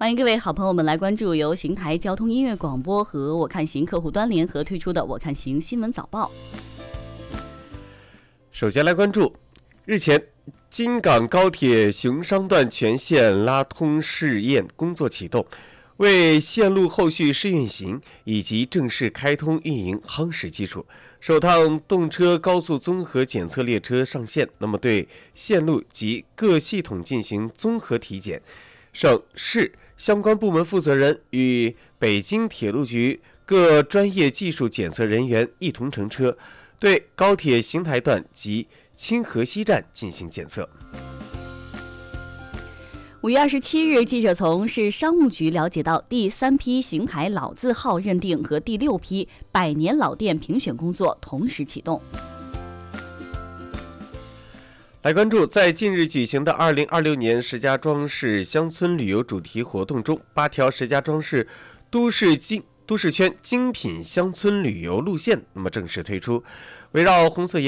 欢迎各位好朋友们来关注由邢台交通音乐广播和我看行客户端联合推出的我看行新闻早报。 首先来关注，日前京港高铁熊商段全线拉通试验工作启动，为线路后续试运行以及正式开通运营夯实基础。首趟动车高速综合检测列车上线，那么对线路及各系统进行综合体检。省市相关部门负责人与北京铁路局各专业技术检测人员一同乘车，对高铁邢台段及清河西站进行检测。 5月27日，记者从市商务局了解到，第3批邢台老字号认定和第6批百年老店评选工作同时启动。 来关注，在近日举行的2026年石家庄市乡村旅游主题活动中，8条石家庄市都市圈精品乡村旅游路线正式推出，围绕红色